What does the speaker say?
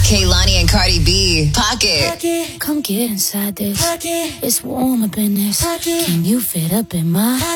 Kehlani and Cardi B. Pocket. Come get inside this. It's warm up in this. Can you fit up in my